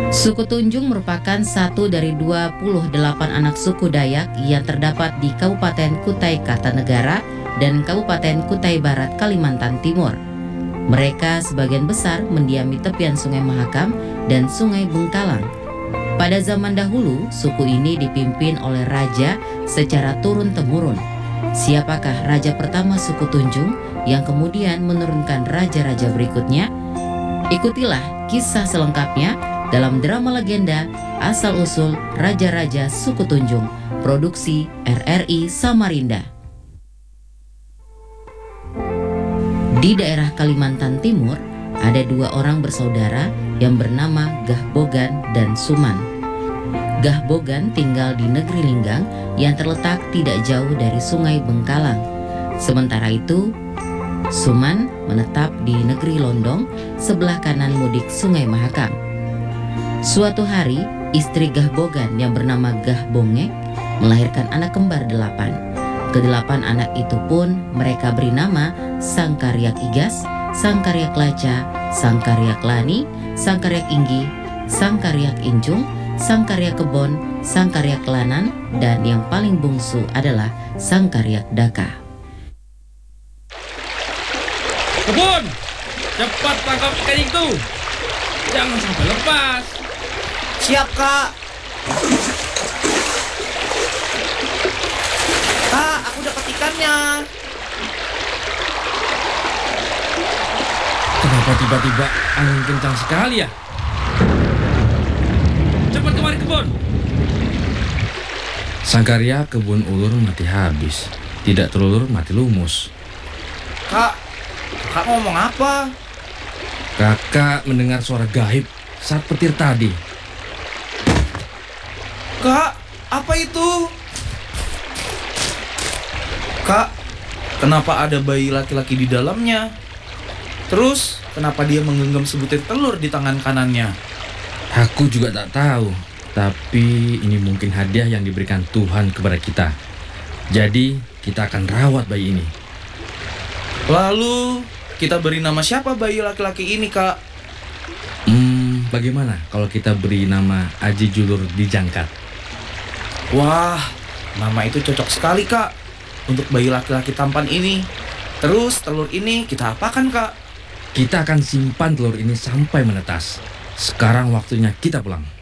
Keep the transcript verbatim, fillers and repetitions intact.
Suku Tunjung merupakan satu dari dua puluh delapan anak suku Dayak yang terdapat di Kabupaten Kutai Kartanegara dan Kabupaten Kutai Barat, Kalimantan Timur. Mereka sebagian besar mendiami tepian Sungai Mahakam dan Sungai Bengkalang. Pada zaman dahulu, suku ini dipimpin oleh raja secara turun-temurun. Siapakah raja pertama suku Tunjung yang kemudian menurunkan raja-raja berikutnya? Ikutilah kisah selengkapnya dalam drama legenda Asal-Usul Raja-Raja Suku Tunjung, produksi R R I Samarinda. Di daerah Kalimantan Timur, ada dua orang bersaudara yang bernama Gahbogan dan Suman. Gahbogan tinggal di negeri Linggang yang terletak tidak jauh dari Sungai Bengkalang. Sementara itu, Suman menetap di negeri Londong sebelah kanan mudik Sungai Mahakam. Suatu hari, istri Gahbogan yang bernama Gahbongek melahirkan anak kembar delapan. Kedelapan anak itu pun mereka beri nama Sangkariak Igas, Sangkariak Laca, Sangkariak Lani, Sangkariak Inggi, Sangkariak Injung, Sangkariak Kebon, Sangkariak Lanan, dan yang paling bungsu adalah Sangkariak Daka. Kebon, cepat tangkap ikan itu. Jangan sampai lepas. Siap, Kak. Kak, aku dapat ikannya. Kenapa tiba-tiba angin kencang sekali ya? Cepat kemari, Kebon. Sangkaria kebun ulur mati habis. Tidak terulur mati lumus. Kak, Kak ngomong apa? Kakak mendengar suara gaib saat petir tadi. Kak, apa itu? Kak, kenapa ada bayi laki-laki di dalamnya? Terus, kenapa dia menggenggam sebutir telur di tangan kanannya? Aku juga tak tahu, tapi ini mungkin hadiah yang diberikan Tuhan kepada kita. Jadi, kita akan rawat bayi ini. Lalu, kita beri nama siapa bayi laki-laki ini, Kak? Hmm, bagaimana kalau kita beri nama Aji Julur Dijangkat? Wah, nama itu cocok sekali, Kak, untuk bayi laki-laki tampan ini. Terus, telur ini kita apakan, Kak? Kita akan simpan telur ini sampai menetas. Sekarang waktunya kita pulang.